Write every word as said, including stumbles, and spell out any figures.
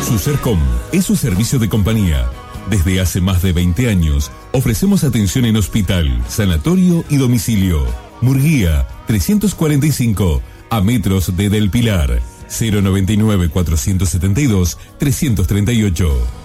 Usercom es su servicio de compañía. Desde hace más de veinte años ofrecemos atención en hospital, sanatorio y domicilio. Murguía trescientos cuarenta y cinco, a metros de Del Pilar. cero noventa y nueve, cuatrocientos setenta y dos, trescientos treinta y ocho.